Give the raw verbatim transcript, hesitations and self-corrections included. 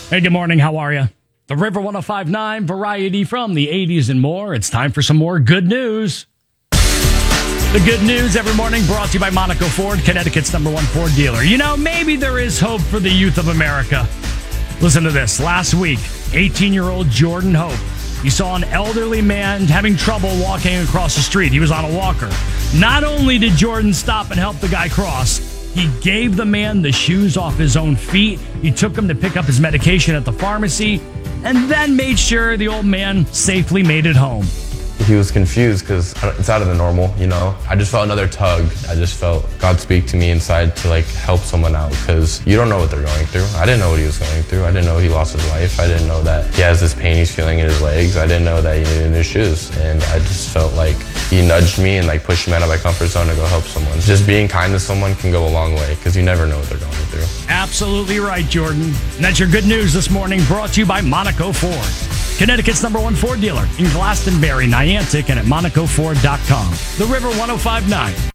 Hey, good morning. How are you? The River one oh five point nine variety from the eighties and more. It's time for some more good news. The good news every morning brought to you by Monaco Ford, Connecticut's number one Ford dealer. You know, maybe there is hope for the youth of America. Listen to this. Last week, eighteen-year-old Jordan Hope, he saw an elderly man having trouble walking across the street. He was on a walker. Not only did Jordan stop and help the guy cross, he gave the man the shoes off his own feet. He took him to pick up his medication at the pharmacy and then made sure the old man safely made it home. He was confused because it's out of the normal, you know? I just felt another tug. I just felt God speak to me inside to like help someone out because you don't know what they're going through. I didn't know what he was going through. I didn't know he lost his life. I didn't know that he has this pain he's feeling in his legs. I didn't know that he needed new shoes. And I just felt like he nudged me and like pushed me out of my comfort zone to go help someone. Just being kind to someone can go a long way because you never know what they're going through. Absolutely right, Jordan. And that's your good news this morning, brought to you by Monaco Ford, Connecticut's number one Ford dealer in Glastonbury, Niantic, and at monaco ford dot com. The River one oh five point nine.